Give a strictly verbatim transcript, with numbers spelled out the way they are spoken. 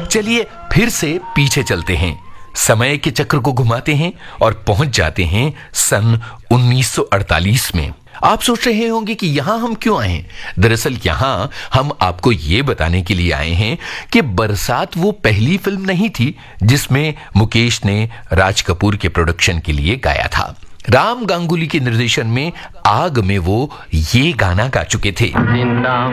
चलिए फिर से पीछे चलते हैं, समय के चक्र को घुमाते हैं और पहुंच जाते हैं सन उन्नीस सौ अड़तालीस में। आप सोच रहे होंगे कि यहां हम क्यों आए? दरअसल यहां हम आपको यह बताने के लिए आए हैं कि बरसात वो पहली फिल्म नहीं थी जिसमें मुकेश ने राज कपूर के प्रोडक्शन के लिए गाया था। राम गांगुली के निर्देशन में आग में वो ये गाना गा चुके थे।